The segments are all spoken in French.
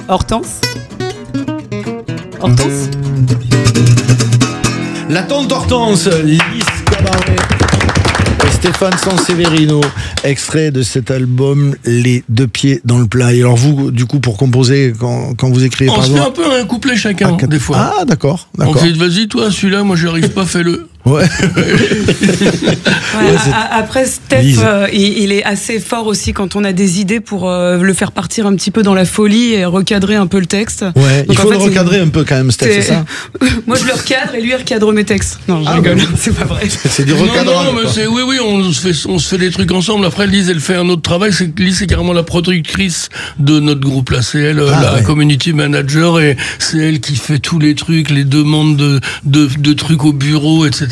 Hortense. Hortense. La tante Hortense, Lys Cabaret et Stéphane Sanseverino, extrait de cet album Les Deux Pieds dans le Plat. Et alors vous, du coup, pour composer, quand vous écrivez on par se exemple... fait un peu un couplet chacun, des fois. Ah, d'accord. On fait, vas-y toi, celui-là, moi j'y arrive pas, fais-le. Ouais. Après, Steph, il est assez fort aussi quand on a des idées pour le faire partir un petit peu dans la folie et recadrer un peu le texte. Ouais, donc, il faut le recadrer un peu quand même, Steph, c'est ça? Moi, je le recadre et lui, il recadre mes textes. Non, je rigole, c'est pas vrai. C'est du recadrage. Non, mais c'est, oui, on se fait des trucs ensemble. Après, Lys, elle fait un autre travail. C'est que Lys, c'est carrément la productrice de notre groupe. Là, c'est elle, la community manager, et c'est elle qui fait tous les trucs, les demandes de trucs au bureau, etc.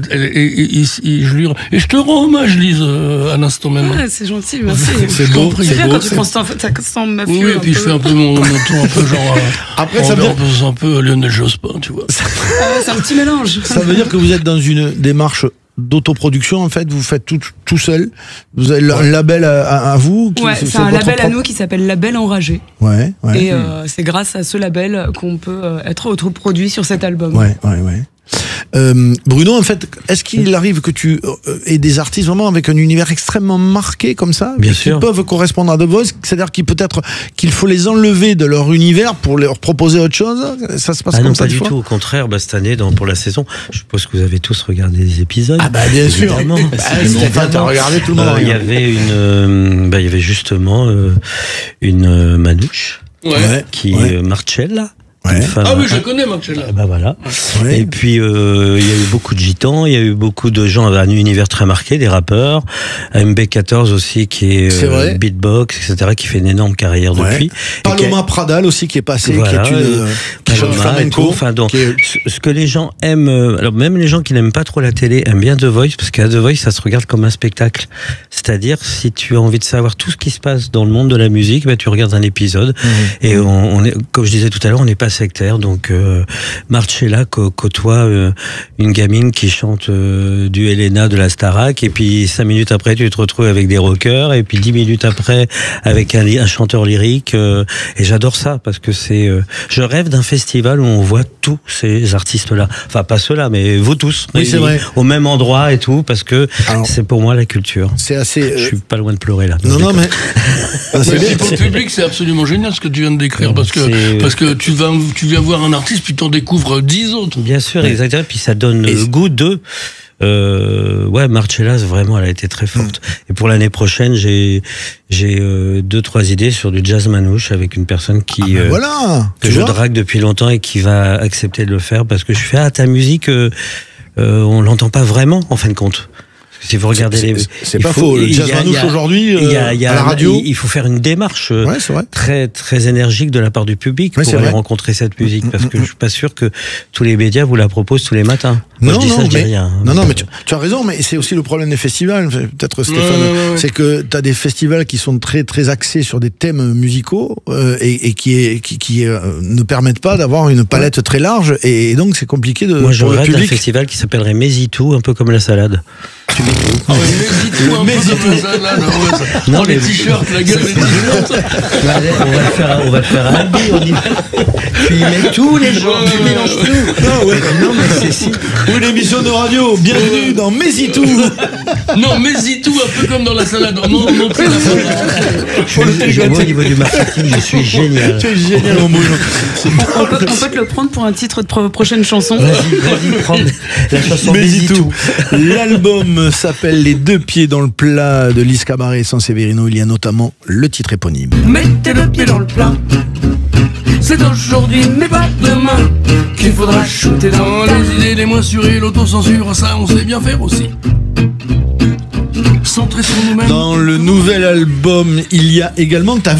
Et je te rends hommage, Lys, à l'instant même. Ouais, c'est gentil, merci. C'est beau, c'est beau. Quand tu prends ça semble mafieux. Oui, et puis je fais un peu mon ton, un peu genre. Après, ça veut dire... un peu Lionel Jospin, tu vois. C'est un petit mélange. Ça veut dire que vous êtes dans une démarche d'autoproduction, en fait, vous faites tout seul. Vous avez un label à vous. C'est un label à nous qui s'appelle Label Enragé. Ouais. Et c'est grâce à ce label qu'on peut être autoproduit sur cet album. Ouais. Bruno, en fait, est-ce qu'il arrive que tu aies des artistes vraiment avec un univers extrêmement marqué comme ça, Bien qui sûr. peuvent correspondre à The Voice, c'est-à-dire qu'il faut les enlever de leur univers pour leur proposer autre chose? Ça se passe comme non, ça pas du tout. Au contraire, cette année, pour la saison, je suppose que vous avez tous regardé des épisodes. Ah bah bien sûr. Stéphane, t'as regardé tout le monde. Il y avait justement une Manouche qui Marcella. Ah oui, je connais Marcella. Voilà. Ouais. Et puis il y a eu beaucoup de gitans, il y a eu beaucoup de gens avec un univers très marqué, des rappeurs, MB14 aussi qui est beatbox, etc., qui fait une énorme carrière depuis. Paloma Pradal aussi qui est passé, voilà, qui est une flamenco. Enfin, donc, ce que les gens aiment, alors même les gens qui n'aiment pas trop la télé aiment bien The Voice, parce qu'à The Voice ça se regarde comme un spectacle. C'est-à-dire, si tu as envie de savoir tout ce qui se passe dans le monde de la musique, tu regardes un épisode. Et on est, comme je disais tout à l'heure, on n'est pas sectaire, donc Marcella côtoie une gamine qui chante du Helena de la Starac, et puis 5 minutes après tu te retrouves avec des rockers, et puis 10 minutes après avec un chanteur lyrique, et j'adore ça parce que je rêve d'un festival où on voit tous ces artistes là, enfin pas ceux-là mais vous tous, oui, c'est vrai, au même endroit et tout, parce que c'est pour moi la culture. C'est assez je suis pas loin de pleurer là. Non mais pour le public c'est absolument génial ce que tu viens de décrire, parce que tu viens voir un artiste puis t'en découvres 10 autres. Bien sûr, exactement. Puis ça donne le goût de. Marcella, vraiment, elle a été très forte. Et pour l'année prochaine, j'ai 2-3 idées sur du jazz manouche avec une personne que je drague depuis longtemps et qui va accepter de le faire, parce que je fais ta musique, on l'entend pas vraiment en fin de compte. Si vous regardez c'est pas faux. Le jazz manouche aujourd'hui, à la radio, il faut faire une démarche très très énergique de la part du public pour aller rencontrer cette musique, parce que je suis pas sûr que tous les médias vous la proposent tous les matins. Moi, je dis rien. Non, mais tu as raison, mais c'est aussi le problème des festivals. Peut-être Stéphane, c'est que tu as des festivals qui sont très très axés sur des thèmes musicaux et qui ne permettent pas d'avoir une palette très large, et donc c'est compliqué de. Moi, je rêve d'un festival qui s'appellerait Mesitou, un peu comme la salade. Non, les t-shirts, la gueule des t-shirts. On va le faire à Albi, on y va. Tu y mets tous les gens, tu mélanges tout. Non, mais c'est si. Une émission de radio, bienvenue dans Mesitou. Non, Mesitou, un peu comme dans la salade. Non, au niveau du marketing, je suis génial. Tu es génial, mon Bruno. On peut te le prendre pour un titre de prochaine chanson. Vas-y, prends la chanson Mesitou. L'album s'appelle Les Deux Pieds dans le Plat de Lys Cabaret et Sanseverino. Il y a notamment le titre éponyme. Mettez le pied dans le plat. C'est aujourd'hui, mais pas demain, qu'il faudra shooter dans les idées, les moins sûres et l'autocensure, ça on sait bien faire aussi. Centré sur nous-mêmes. Dans le nouvel album, il y a également